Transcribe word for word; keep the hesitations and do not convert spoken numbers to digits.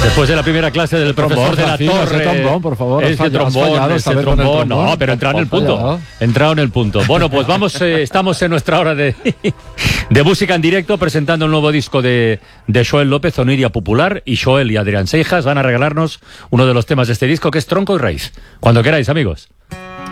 Después de la primera clase del profesor de la Torre. Ese trombón, por favor. Ese trombón, ese trombón. No, pero entrado en el punto. Entrado en el punto. Bueno, pues vamos, eh, estamos en nuestra hora de, de música en directo, presentando el nuevo disco de, de Joel López, Oniria Popular, y Joel y Adrián Seijas van a regalarnos uno de los temas de este disco, que es Tronco y Raíz. Cuando queráis, amigos.